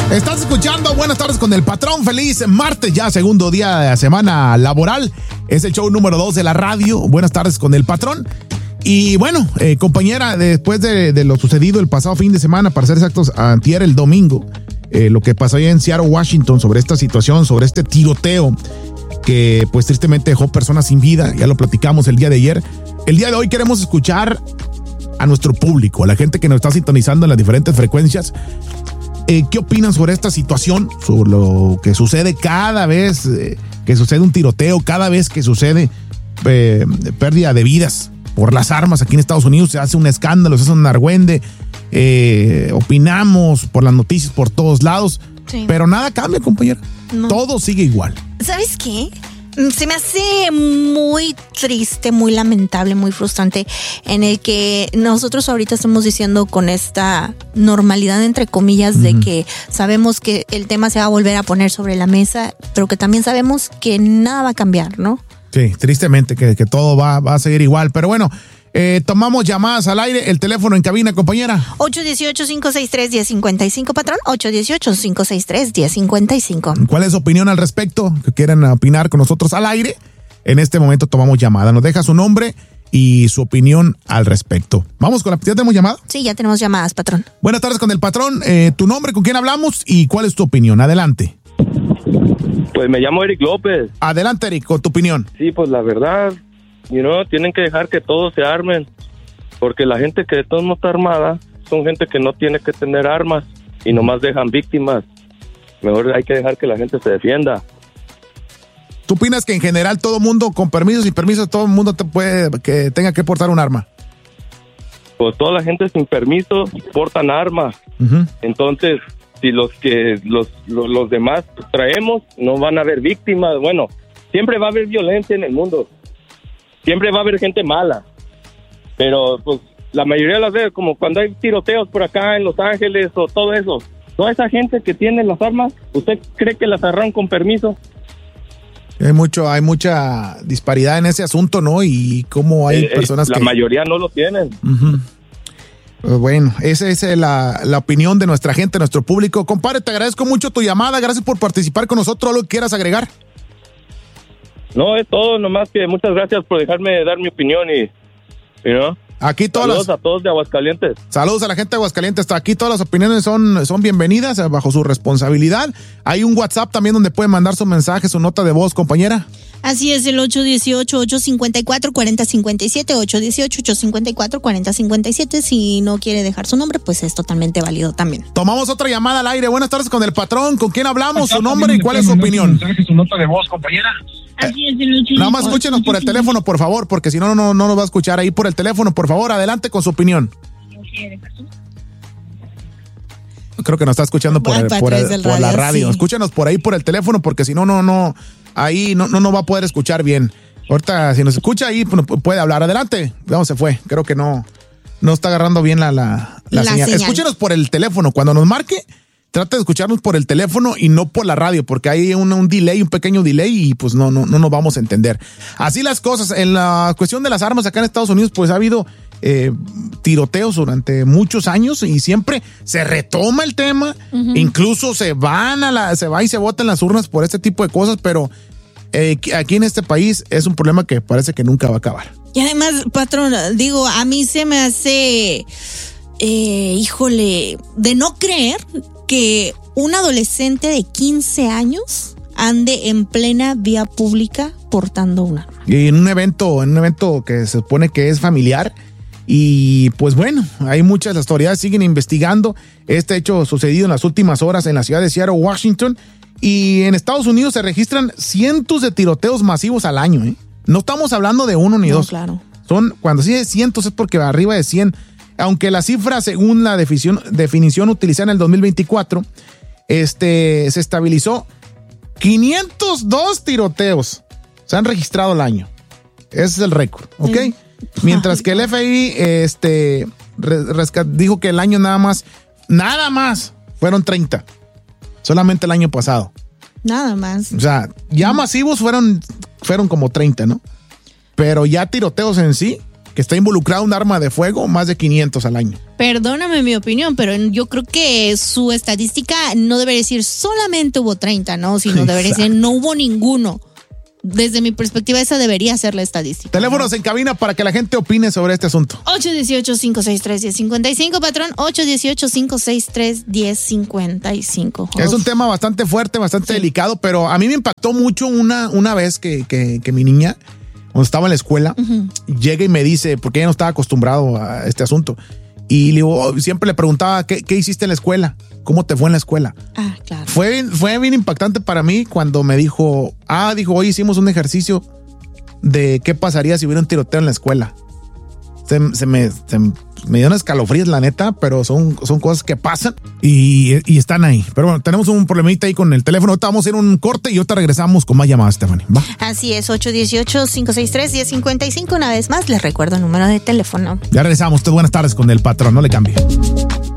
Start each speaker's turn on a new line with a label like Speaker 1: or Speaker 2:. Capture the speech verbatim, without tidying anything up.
Speaker 1: Estás escuchando Buenas Tardes con el Patrón. Feliz martes, ya segundo día de la semana laboral. Es el show número dos de la radio. Buenas Tardes con el Patrón. Y bueno, eh, compañera, después de, de lo sucedido el pasado fin de semana, para ser exactos, antier, el domingo, eh, lo que pasó allá en Seattle, Washington, sobre esta situación, sobre este tiroteo que pues tristemente dejó personas sin vida, ya lo platicamos el día de ayer. El día de hoy queremos escuchar a nuestro público, a la gente que nos está sintonizando en las diferentes frecuencias. Eh, ¿Qué opinan sobre esta situación? Sobre lo que sucede cada vez eh, que sucede un tiroteo, cada vez que sucede eh, pérdida de vidas por las armas aquí en Estados Unidos. Se hace un escándalo, se hace un argüende, eh, opinamos por las noticias por todos lados, sí. Pero nada cambia, compañera. No. Todo sigue igual.
Speaker 2: ¿Sabes qué? Se me hace muy triste, muy lamentable, muy frustrante en el que nosotros ahorita estamos diciendo con esta normalidad, entre comillas, uh-huh. de que sabemos que el tema se va a volver a poner sobre la mesa, pero que también sabemos que nada va a cambiar, ¿no?
Speaker 1: Sí, tristemente que, que todo va, va a seguir igual, pero bueno. Eh, tomamos llamadas al aire, el teléfono en cabina, compañera.
Speaker 2: ocho uno ocho, cinco seis tres, uno cero cinco cinco, patrón. ocho uno ocho, cinco seis tres, uno cero cinco cinco.
Speaker 1: ¿Cuál es su opinión al respecto? Que quieran opinar con nosotros al aire. En este momento tomamos llamada. Nos deja su nombre y su opinión al respecto. Vamos con la... ¿Ya tenemos llamada?
Speaker 2: Sí, ya tenemos llamadas, patrón.
Speaker 1: Buenas tardes con el patrón. Eh, tu nombre, con quién hablamos y cuál es tu opinión. Adelante.
Speaker 3: Pues me llamo Eric López.
Speaker 1: Adelante, Eric, con tu opinión.
Speaker 3: Sí, pues la verdad... You know, tienen que dejar que todos se armen, porque la gente que de todos no está armada son gente que no tiene que tener armas y nomás dejan víctimas. Mejor hay que dejar que la gente se defienda.
Speaker 1: ¿Tú opinas que en general todo mundo, con permiso, sin permiso, todo el mundo te puede, que tenga que portar un arma?
Speaker 3: Pues toda la gente sin permiso portan armas. Uh-huh. Entonces, si los que los, los, los demás traemos, no van a haber víctimas. Bueno, siempre va a haber violencia en el mundo. Siempre va a haber gente mala, pero pues la mayoría de las veces, como cuando hay tiroteos por acá en Los Ángeles o todo eso, toda esa gente que tiene las armas, ¿usted cree que las agarraron con permiso?
Speaker 1: Hay mucho, hay mucha disparidad en ese asunto, ¿no? Y cómo hay eh, personas
Speaker 3: la
Speaker 1: que...
Speaker 3: La mayoría no lo tienen.
Speaker 1: Uh-huh. Pues bueno, esa es la, la opinión de nuestra gente, nuestro público. Compadre, te agradezco mucho tu llamada, gracias por participar con nosotros. ¿Algo que quieras agregar?
Speaker 3: No, es todo, nomás que muchas gracias por dejarme dar mi opinión y, you know,
Speaker 1: aquí todas
Speaker 3: saludos
Speaker 1: las,
Speaker 3: a todos de Aguascalientes.
Speaker 1: Saludos a la gente de Aguascalientes. Hasta aquí todas las opiniones son, son bienvenidas bajo su responsabilidad. Hay un WhatsApp también donde pueden mandar su mensaje, su nota de voz, compañera.
Speaker 2: Así es, el ocho uno ocho, ocho cinco cuatro, cuatro cero cinco siete, ocho uno ocho, ocho cinco cuatro, cuatro cero cinco siete. Si no quiere dejar su nombre, pues es totalmente válido también.
Speaker 1: Tomamos otra llamada al aire. Buenas tardes con el patrón. ¿Con quién hablamos? Su nombre y cuál es su opinión.
Speaker 3: Su mensaje, su nota de voz, compañera.
Speaker 2: Así es, el ocho,
Speaker 1: nada más escúchenos por el teléfono, por favor, porque si no, no, no nos va a escuchar ahí por el teléfono. Por favor, adelante con su opinión. Creo que nos está escuchando por, el, por, el, por radio, la radio. Sí. Escúchenos por ahí por el teléfono, porque si no, no, no, ahí no, no, no va a poder escuchar bien. Ahorita, si nos escucha ahí, puede hablar. Adelante. Vamos, se fue. Creo que no, no está agarrando bien la, la, la, la señal. señal. Escúchenos por el teléfono. Cuando nos marque, trate de escucharnos por el teléfono y no por la radio, porque hay un, un delay, un pequeño delay y pues no, no, no nos vamos a entender. Así las cosas. En la cuestión de las armas acá en Estados Unidos, pues ha habido eh, tiroteos durante muchos años y siempre se retoma el tema. Uh-huh. Incluso se van a la, se va y se votan las urnas por este tipo de cosas, pero eh, aquí en este país es un problema que parece que nunca va a acabar.
Speaker 2: Y además, patrón, digo, a mí se me hace, eh, híjole, de no creer que un adolescente de quince años ande en plena vía pública portando un arma.
Speaker 1: Y en un evento, en un evento que se supone que es familiar. Y pues bueno, hay muchas, las autoridades siguen investigando este hecho sucedido en las últimas horas en la ciudad de Seattle, Washington. Y en Estados Unidos se registran cientos de tiroteos masivos al año, ¿eh? No estamos hablando de uno ni
Speaker 2: no,
Speaker 1: dos.
Speaker 2: Claro.
Speaker 1: Son, cuando sí de cientos es porque arriba de cien. Aunque la cifra, según la definición, definición utilizada en el dos mil veinticuatro, este, se estabilizó. quinientos dos tiroteos se han registrado al año. Ese es el récord, ¿ok? Sí. Mientras que el F B I este, rescat, dijo que el año nada más, nada más, fueron treinta. Solamente el año pasado.
Speaker 2: Nada más.
Speaker 1: O sea, ya masivos fueron, fueron como treinta, ¿no? Pero ya tiroteos en sí, que está involucrado un arma de fuego, más de quinientos al año.
Speaker 2: Perdóname mi opinión, pero yo creo que su estadística no debería decir solamente hubo treinta, ¿no? Sino debería decir no hubo ninguno. Desde mi perspectiva, esa debería ser la estadística.
Speaker 1: Teléfonos, ¿no?, en cabina para que la gente opine sobre este asunto.
Speaker 2: ocho uno ocho, cinco seis tres, uno cero cinco cinco, patrón. ocho uno ocho, cinco seis tres, uno cero cinco cinco.
Speaker 1: Es un tema bastante fuerte, bastante sí. delicado, pero a mí me impactó mucho una, una vez que, que, que mi niña, cuando estaba en la escuela, uh-huh. llega y me dice, porque ella no estaba acostumbrado a este asunto, y le digo, siempre le preguntaba, ¿qué, qué hiciste en la escuela? ¿Cómo te fue en la escuela?
Speaker 2: Ah, claro.
Speaker 1: Fue, fue bien impactante para mí cuando me dijo, ah, dijo, hoy hicimos un ejercicio de qué pasaría si hubiera un tiroteo en la escuela. Se, se, me, se me dio unas escalofríos, la neta, pero son, son cosas que pasan y, y están ahí. Pero bueno, tenemos un problemita ahí con el teléfono. Ahorita vamos a ir a un corte y ahorita regresamos con más llamadas, Stephanie. ¿Va?
Speaker 2: Así es, ocho uno ocho, cinco seis tres, uno cero cinco cinco. Una vez más, les recuerdo el número de teléfono.
Speaker 1: Ya regresamos. Usted, buenas tardes con el patrón. No le cambie.